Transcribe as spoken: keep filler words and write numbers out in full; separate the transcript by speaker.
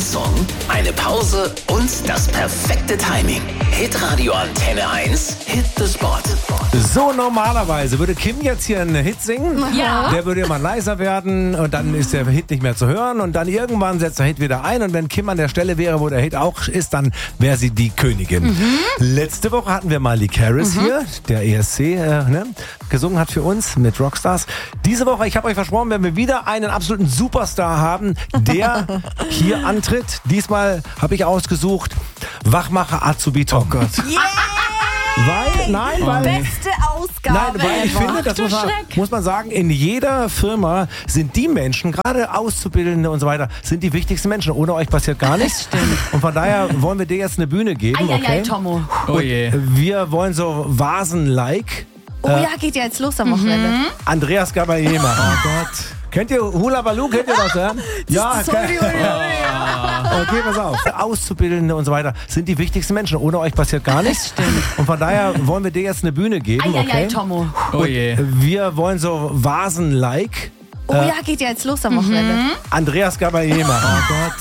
Speaker 1: Ein Song, eine Pause und das perfekte Timing. Hitradio Antenne eins, Hit the Spot.
Speaker 2: So, normalerweise würde Kim jetzt hier einen Hit singen.
Speaker 3: Ja.
Speaker 2: Der würde immer leiser werden und dann ist der Hit nicht mehr zu hören und dann irgendwann setzt der Hit wieder ein und wenn Kim an der Stelle wäre, wo der Hit auch ist, dann wäre sie die Königin. Mhm. Letzte Woche hatten wir Miley Cyrus mhm. hier, der E S C äh, ne, gesungen hat für uns mit Rockstars. Diese Woche, ich habe euch versprochen, werden wir wieder einen absoluten Superstar haben, der hier antritt. Diesmal habe ich ausgesucht Wachmacher Azubi Tom. Oh Gott.
Speaker 3: Yeah!
Speaker 2: Weil, nein, weil...
Speaker 3: Beste Ausgabe.
Speaker 2: Nein, weil ich finde, das muss man, muss man sagen, in jeder Firma sind die Menschen, gerade Auszubildende und so weiter, sind die wichtigsten Menschen. Ohne euch passiert gar nichts. Und von daher wollen wir dir jetzt eine Bühne geben,
Speaker 3: Eieiei,
Speaker 2: okay?
Speaker 3: Tomo.
Speaker 4: Oh je.
Speaker 2: Wir wollen so Vasen-like.
Speaker 3: Oh ja, geht ja jetzt los am Wochenende.
Speaker 2: Mhm. Andreas Gabalier machen. Oh Gott. Kennt ihr Hula Baloo? Kennt ihr das, ja? Ja,
Speaker 3: Sorry,
Speaker 2: okay, pass auf. Auszubildende und so weiter sind die wichtigsten Menschen. Ohne euch passiert gar nichts. Und von daher wollen wir dir jetzt eine Bühne geben,
Speaker 3: Eieiei,
Speaker 2: okay?
Speaker 3: Tomo.
Speaker 4: Oh je.
Speaker 2: Wir wollen so Vasen-like.
Speaker 3: Oh ja, geht ja jetzt los am Wochenende.
Speaker 2: Andreas Gabalier machen. Oh Gott.